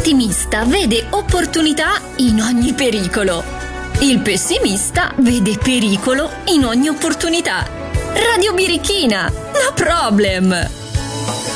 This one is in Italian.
L'ottimista vede opportunità in ogni pericolo. Il pessimista vede pericolo in ogni opportunità. Radio Birichina, no problem!